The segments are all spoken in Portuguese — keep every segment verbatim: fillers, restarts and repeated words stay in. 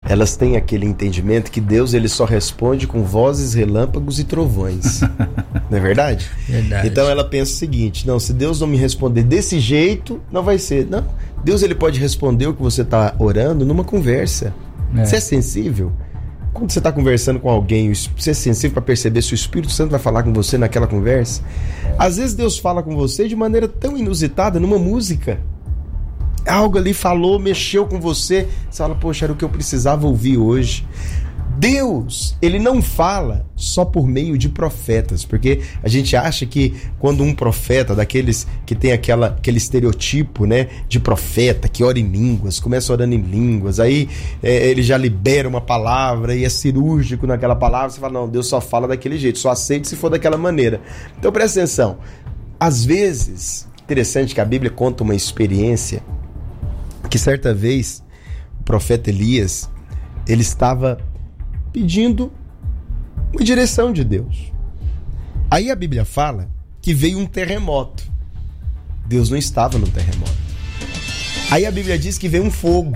elas têm aquele entendimento que Deus ele só responde com vozes, relâmpagos e trovões. Não é verdade? Verdade. Então ela pensa o seguinte: não, se Deus não me responder desse jeito, não vai ser. Não, Deus ele pode responder o que você está orando numa conversa. É. Você é sensível? Quando você está conversando com alguém, você é sensível para perceber se o Espírito Santo vai falar com você naquela conversa? Às vezes Deus fala com você de maneira tão inusitada numa música. Algo ali falou, mexeu com você. Você fala, poxa, era o que eu precisava ouvir hoje. Deus, ele não fala só por meio de profetas, porque a gente acha que quando um profeta, daqueles que tem aquela, aquele estereotipo, né, de profeta, que ora em línguas, começa orando em línguas, aí é, ele já libera uma palavra e é cirúrgico naquela palavra, você fala, não, Deus só fala daquele jeito, só aceita se for daquela maneira. Então presta atenção, às vezes, interessante que a Bíblia conta uma experiência que certa vez o profeta Elias, ele estava pedindo uma direção de Deus. Aí a Bíblia fala que veio um terremoto. Deus não estava no terremoto. Aí a Bíblia diz que veio um fogo.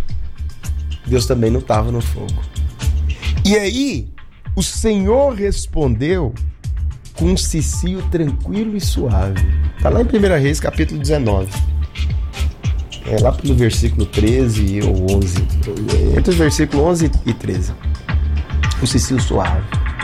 Deus também não estava no fogo. E aí o Senhor respondeu com um cicio tranquilo e suave. Está lá em primeira Reis, capítulo dezenove. É lá pelo versículo treze ou onze. Entre os versículos onze e treze. Um cicio suave.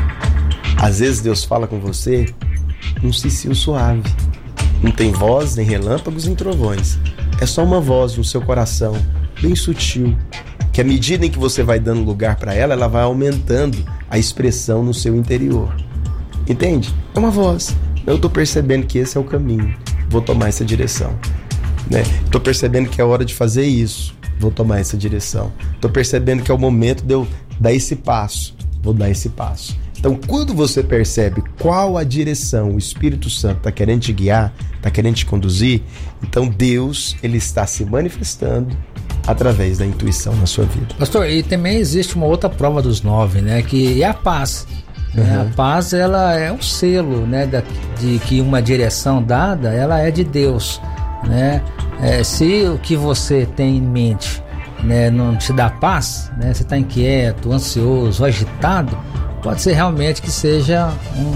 Às vezes Deus fala com você um cicio suave. Não tem voz, nem relâmpagos, nem trovões. É só uma voz no seu coração, bem sutil, que à medida em que você vai dando lugar para ela, ela vai aumentando a expressão no seu interior. Entende? É uma voz. Eu estou percebendo que esse é o caminho. Vou tomar essa direção. Estou né? percebendo que é hora de fazer isso. Vou tomar essa direção. Estou percebendo que é o momento de eu dar esse passo. Vou dar esse passo. Então, quando você percebe qual a direção o Espírito Santo está querendo te guiar, está querendo te conduzir, então Deus ele está se manifestando através da intuição na sua vida. Pastor, e também existe uma outra prova dos nove, né? Que é a paz. Uhum. Né? A paz, ela é um selo, né? Da, de que uma direção dada, ela é de Deus, né? É, se o que você tem em mente, né, não te dá paz, né? Você está inquieto, ansioso, agitado, pode ser realmente que seja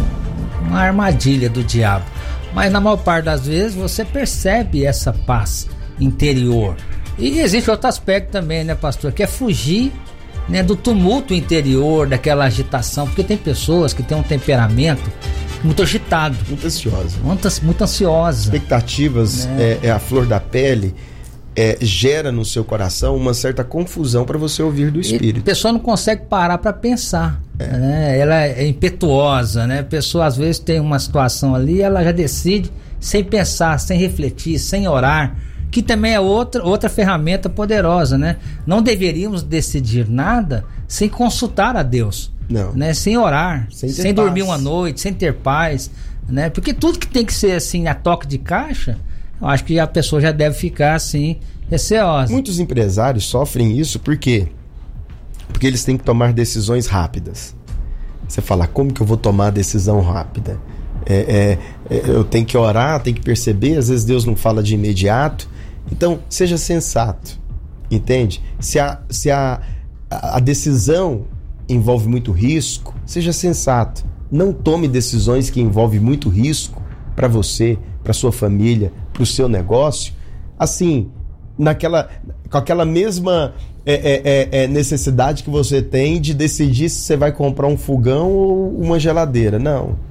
um, uma armadilha do diabo. Mas na maior parte das vezes você percebe essa paz interior. E existe outro aspecto também, né, pastor, que é fugir, né, do tumulto interior, daquela agitação, porque tem pessoas que têm um temperamento muito agitado, muito ansiosa, muito, muito ansiosa. Expectativas é, é a flor da pele. É, gera no seu coração uma certa confusão para você ouvir do Espírito. E a pessoa não consegue parar para pensar, é. né? Ela é impetuosa, né? A pessoa às vezes tem uma situação ali, ela já decide sem pensar, sem refletir, sem orar, que também é outra, outra ferramenta poderosa, né? Não deveríamos decidir nada sem consultar a Deus, não. Né? Sem orar, sem, sem dormir uma noite, sem ter paz, né? Porque tudo que tem que ser assim a toque de caixa, eu acho que a pessoa já deve ficar assim, receosa. Muitos empresários sofrem isso por quê? Porque eles têm que tomar decisões rápidas. Você fala, como que eu vou tomar a decisão rápida? É, é, é, eu tenho que orar, tenho que perceber, às vezes Deus não fala de imediato. Então, seja sensato, entende? Se a, se a, a decisão envolve muito risco, seja sensato. Não tome decisões que envolvem muito risco para você, para sua família, para o seu negócio, assim, naquela, com aquela mesma é, é, é, necessidade que você tem de decidir se você vai comprar um fogão ou uma geladeira. Não.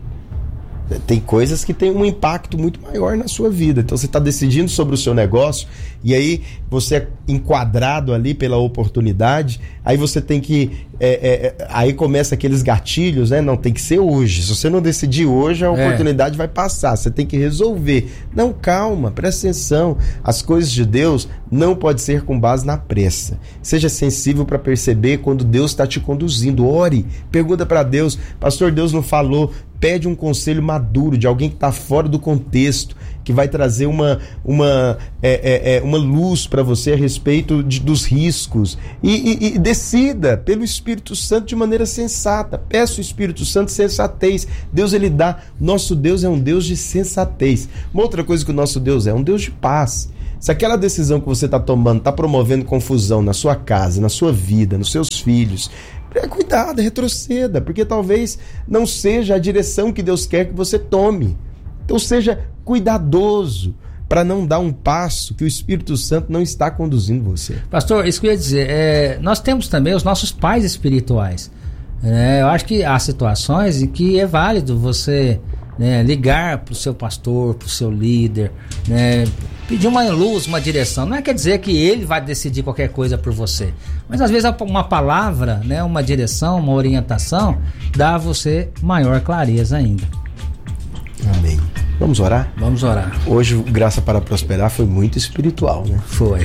Tem coisas que têm um impacto muito maior na sua vida. Então você está decidindo sobre o seu negócio e aí você é enquadrado ali pela oportunidade, aí você tem que é, é, aí começa aqueles gatilhos, né? Não, tem que ser hoje. Se você não decidir hoje, a oportunidade é. vai passar. Você tem que resolver. Não, calma, presta atenção. As coisas de Deus não pode ser com base na pressa. Seja sensível para perceber quando Deus está te conduzindo. Ore, pergunta para Deus, pastor, Deus não falou. Pede um conselho maduro de alguém que está fora do contexto, que vai trazer uma, uma, é, é, uma luz para você a respeito de, dos riscos. E, e, e decida pelo Espírito Santo de maneira sensata. Peça o Espírito Santo sensatez. Deus ele dá. Nosso Deus é um Deus de sensatez. Uma outra coisa que o nosso Deus é, um Deus de paz. Se aquela decisão que você está tomando está promovendo confusão na sua casa, na sua vida, nos seus filhos, cuidado, retroceda, porque talvez não seja a direção que Deus quer que você tome. Então seja cuidadoso para não dar um passo que o Espírito Santo não está conduzindo você. Pastor, isso que eu ia dizer, é, nós temos também os nossos pais espirituais. É, eu acho que há situações em que é válido você, né, ligar para o seu pastor, para o seu líder, né, pedir uma luz, uma direção. Não é quer dizer que ele vai decidir qualquer coisa por você, mas às vezes uma palavra, né, uma direção, uma orientação dá a você maior clareza ainda. Amém. Vamos orar? Vamos orar. Hoje o Graça para Prosperar foi muito espiritual, né? Foi.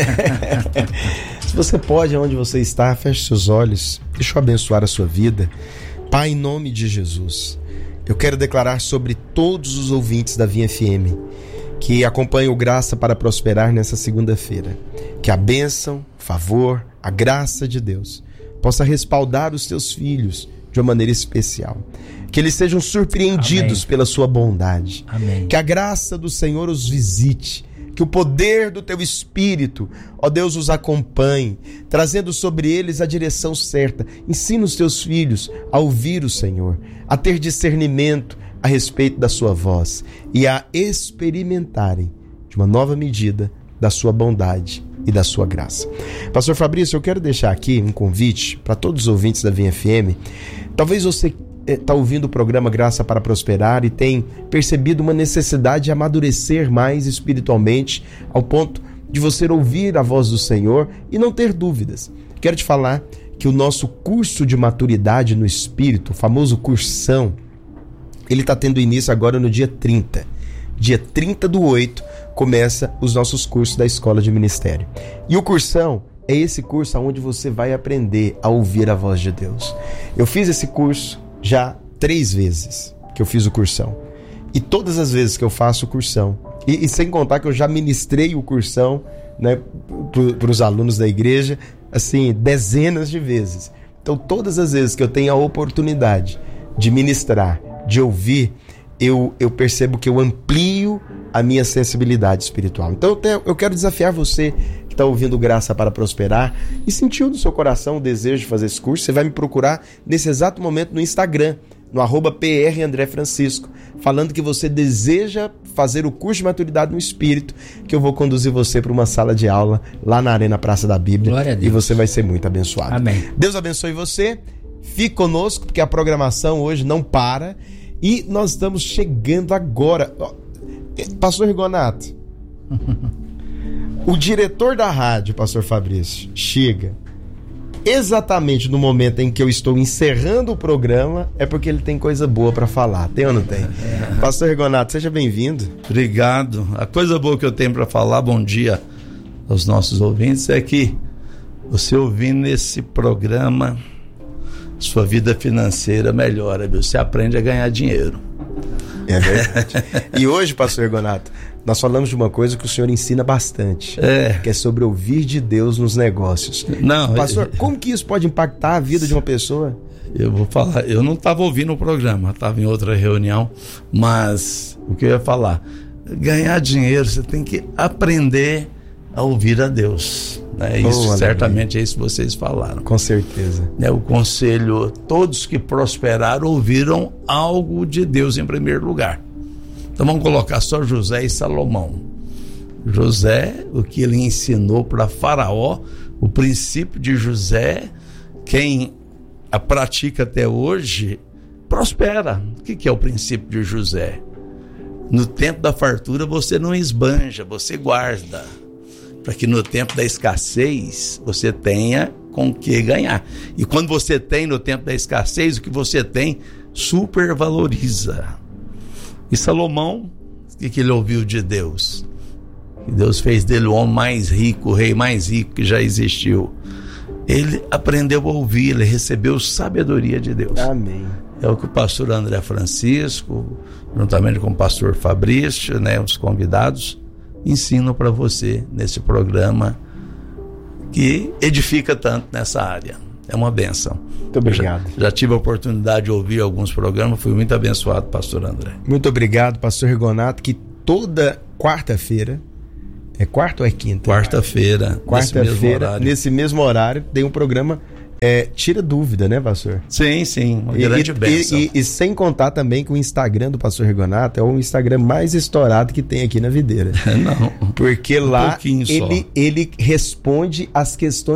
Se você pode, onde você está, feche seus olhos. Deixa eu abençoar a sua vida. Pai, em nome de Jesus, eu quero declarar sobre todos os ouvintes da Vinha F M que acompanham o Graça para Prosperar nessa segunda-feira, que a bênção, favor, a graça de Deus possa respaldar os teus filhos de uma maneira especial. Que eles sejam surpreendidos Amém. Pela sua bondade. Amém. Que a graça do Senhor os visite. Que o poder do teu Espírito, ó Deus, os acompanhe, trazendo sobre eles a direção certa. Ensina os teus filhos a ouvir o Senhor, a ter discernimento a respeito da sua voz e a experimentarem de uma nova medida da sua bondade e da sua graça. Pastor Fabrício, eu quero deixar aqui um convite para todos os ouvintes da Vinha F M. Talvez você está ouvindo o programa Graça para Prosperar e tem percebido uma necessidade de amadurecer mais espiritualmente ao ponto de você ouvir a voz do Senhor e não ter dúvidas. Quero te falar que o nosso curso de maturidade no Espírito, o famoso cursão, ele está tendo início agora no dia trinta. Dia trinta do oito começa os nossos cursos da Escola de Ministério. E o cursão é esse curso onde você vai aprender a ouvir a voz de Deus. Eu fiz esse curso já três vezes que eu fiz o cursão. E todas as vezes que eu faço o cursão, e, e sem contar que eu já ministrei o cursão, né, para os alunos da igreja, assim, dezenas de vezes. Então, todas as vezes que eu tenho a oportunidade de ministrar, de ouvir, eu, eu percebo que eu amplio a minha sensibilidade espiritual. Então, eu, tenho, eu quero desafiar você que está ouvindo Graça para Prosperar e sentiu no seu coração o desejo de fazer esse curso. Você vai me procurar nesse exato momento no Instagram, no arroba P R André Francisco, falando que você deseja fazer o curso de maturidade no Espírito, que eu vou conduzir você para uma sala de aula lá na Arena Praça da Bíblia. Glória a Deus. E você vai ser muito abençoado. Amém. Deus abençoe você. Fique conosco, porque a programação hoje não para. E nós estamos chegando agora. Pastor Rigonato, o diretor da rádio, Pastor Fabrício, chega exatamente no momento em que eu estou encerrando o programa, é porque ele tem coisa boa para falar. Tem ou não tem? É. Pastor Rigonato, seja bem-vindo. Obrigado. A coisa boa que eu tenho para falar, bom dia aos nossos ouvintes, é que você ouvindo esse programa, sua vida financeira melhora, viu? Você aprende a ganhar dinheiro. É verdade. E hoje, Pastor Rigonato, nós falamos de uma coisa que o senhor ensina bastante, é. que é sobre ouvir de Deus nos negócios. Não, Pastor, eu, como que isso pode impactar a vida de uma pessoa? Eu vou falar, eu não estava ouvindo o programa, estava em outra reunião, mas o que eu ia falar, ganhar dinheiro, você tem que aprender a ouvir a Deus, né? Isso, oh, certamente é isso que vocês falaram. Com certeza. Né? O conselho, todos que prosperaram ouviram algo de Deus em primeiro lugar. Então vamos colocar só José e Salomão. José, o que ele ensinou para Faraó, o princípio de José, quem a pratica até hoje, prospera. O que é o princípio de José? No tempo da fartura você não esbanja, você guarda, para que no tempo da escassez você tenha com que ganhar. E quando você tem no tempo da escassez, o que você tem supervaloriza. E Salomão, o que, que ele ouviu de Deus? Que Deus fez dele o homem mais rico, o rei mais rico que já existiu. Ele aprendeu a ouvir, ele recebeu sabedoria de Deus. Amém. É o que o pastor André Francisco, juntamente com o pastor Fabrício, né, os convidados, ensinam para você nesse programa que edifica tanto nessa área. É uma bênção. Muito obrigado. Já, já tive a oportunidade de ouvir alguns programas, fui muito abençoado, pastor André. Muito obrigado, pastor Rigonato, que toda quarta-feira É quarta ou é quinta? Quarta-feira. Quarta-feira, nesse, nesse mesmo horário, tem um programa é, Tira Dúvida, né, pastor? Sim, sim. Uma e, grande e, bênção. E, e, e sem contar também que o Instagram do pastor Rigonato é o Instagram mais estourado que tem aqui na Videira. Não. Porque um lá ele, ele responde as questões